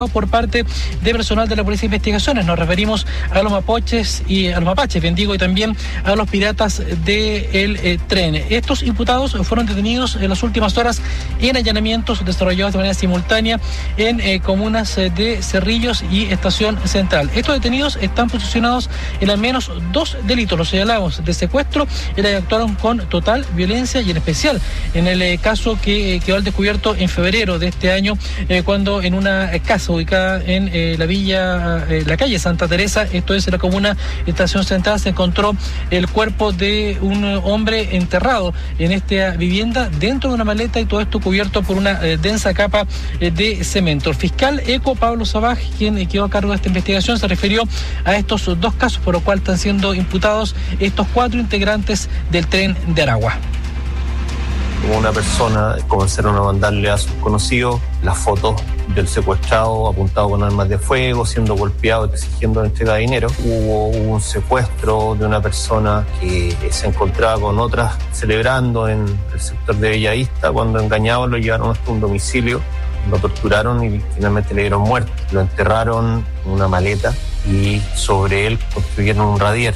por parte de personal de la Policía de Investigaciones. Nos referimos a los mapuches y a los mapaches, y también a los piratas del tren. Estos imputados fueron detenidos en las últimas horas en allanamientos desarrollados de manera simultánea en comunas de Cerrillos y Estación Central. Estos detenidos están posicionados en al menos 2 delitos, los señalamos, de secuestro, en el que actuaron con total violencia, y en especial en el caso que quedó al descubierto en febrero de este año, cuando en una casa ubicada en la calle Santa Teresa, esto es en la comuna Estación Central, se encontró el cuerpo de un hombre enterrado en esta vivienda dentro de una maleta, y todo esto cubierto por una densa capa de cemento. El fiscal Eco Pablo Sabaj, quien quedó a cargo de esta investigación, se refirió a estos 2 casos por los cuales están siendo imputados estos 4 integrantes del tren de Aragua. Una persona comenzaron a mandarle a sus conocidos las fotos del secuestrado apuntado con armas de fuego, siendo golpeado y exigiendo la entrega de dinero. Hubo un secuestro de una persona que se encontraba con otras celebrando en el sector de Bellavista. Cuando engañados lo llevaron hasta un domicilio, lo torturaron y finalmente le dieron muerte. Lo enterraron en una maleta y sobre él construyeron un radier.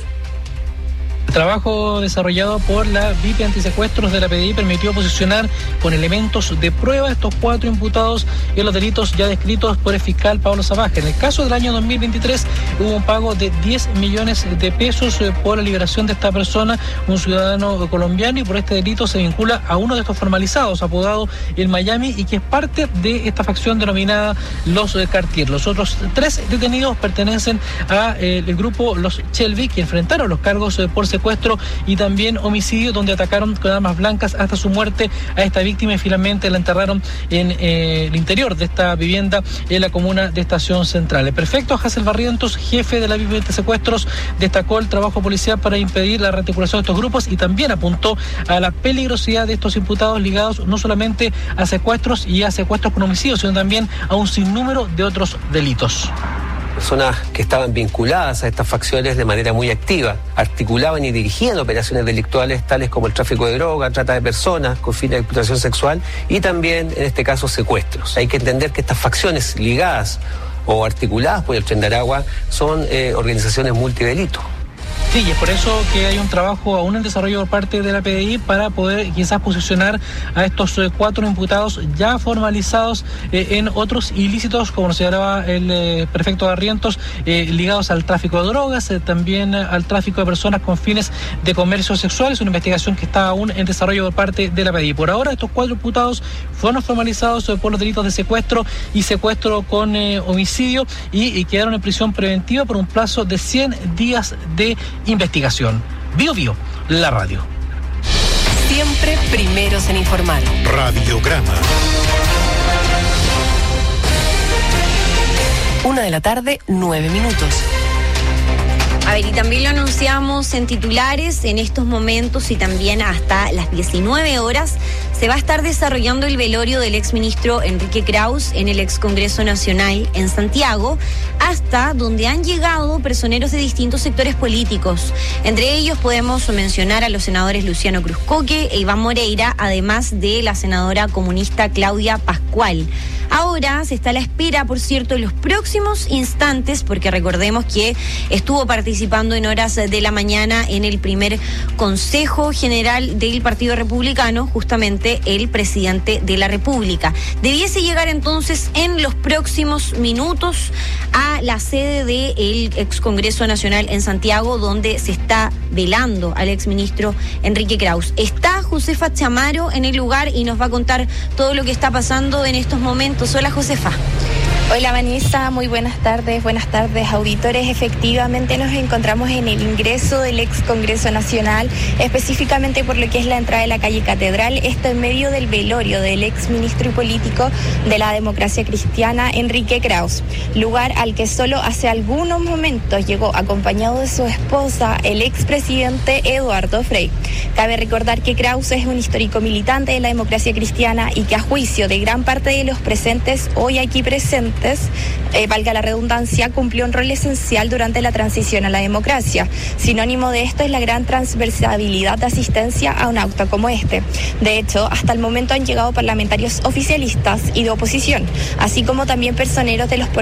El trabajo desarrollado por la VIP Antisecuestros de la PDI permitió posicionar con elementos de prueba estos 4 imputados en los delitos ya descritos por el fiscal Pablo Sabaj. En el caso del año 2023 hubo un pago de 10 millones de pesos por la liberación de esta persona, un ciudadano colombiano, y por este delito se vincula a uno de estos formalizados, apodado el Miami, y que es parte de esta facción denominada Los Cartier. Los otros 3 detenidos pertenecen a el grupo Los Shelby, que enfrentaron los cargos por secuestro y también homicidio, donde atacaron con armas blancas hasta su muerte a esta víctima y finalmente la enterraron en el interior de esta vivienda en la comuna de Estación Central. El prefecto Hazel Barrientos, jefe de la víctima de secuestros, destacó el trabajo policial para impedir la rearticulación de estos grupos y también apuntó a la peligrosidad de estos imputados ligados no solamente a secuestros y a secuestros con homicidio, sino también a un sinnúmero de otros delitos. Personas que estaban vinculadas a estas facciones de manera muy activa, articulaban y dirigían operaciones delictuales tales como el tráfico de droga, trata de personas con fines de explotación sexual y también, en este caso, secuestros. Hay que entender que estas facciones ligadas o articuladas por el Tren de Aragua son organizaciones multidelito. Sí, y es por eso que hay un trabajo aún en desarrollo por parte de la PDI para poder quizás posicionar a estos 4 imputados ya formalizados en otros ilícitos, como nos señalaba el prefecto Barrientos, ligados al tráfico de drogas, también al tráfico de personas con fines de comercio sexual. Es una investigación que está aún en desarrollo por parte de la PDI. Por ahora, estos 4 imputados fueron formalizados por los delitos de secuestro y secuestro con homicidio y quedaron en prisión preventiva por un plazo de 100 días de investigación. Bio, la radio. Siempre primeros en informar. Radiograma. 1:09 p.m. A ver, y también lo anunciamos en titulares, en estos momentos y también hasta las 19 horas se va a estar desarrollando el velorio del exministro Enrique Krauss en el ex Congreso Nacional en Santiago, hasta donde han llegado personeros de distintos sectores políticos. Entre ellos podemos mencionar a los senadores Luciano Cruzcoque e Iván Moreira, además de la senadora comunista Claudia Pascual. Ahora se está a la espera, por cierto, de los próximos instantes, porque recordemos que estuvo participando en horas de la mañana en el primer Consejo General del Partido Republicano, justamente el presidente de la República. Debiese llegar entonces en los próximos minutos a la sede del ex Congreso Nacional en Santiago, donde se está velando al exministro Enrique Krauss. Está Josefa Chamaro en el lugar y nos va a contar todo lo que está pasando en estos momentos. Hola, Josefa. Hola, Vanessa, muy buenas tardes, auditores. Efectivamente nos encontramos en el ingreso del ex Congreso Nacional, específicamente por lo que es la entrada de la calle Catedral, esto en medio del velorio del ex ministro y político de la democracia cristiana, Enrique Krauss, lugar al que solo hace algunos momentos llegó acompañado de su esposa, el expresidente Eduardo Frei. Cabe recordar que Krauss es un histórico militante de la democracia cristiana y que a juicio de gran parte de los presentes, hoy aquí presentes, valga la redundancia, cumplió un rol esencial durante la transición a la democracia. Sinónimo de esto es la gran transversalidad de asistencia a un acto como este. De hecho, hasta el momento han llegado parlamentarios oficialistas y de oposición, así como también personeros de los